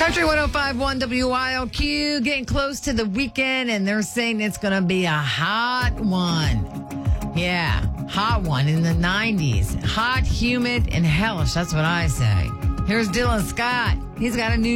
Country 105.1 WILQ, getting close to the weekend, and they're saying it's going to be a hot one. Yeah, hot one in the 90s. Hot, humid, and hellish. That's what I say. Here's Dylan Scott. He's got a new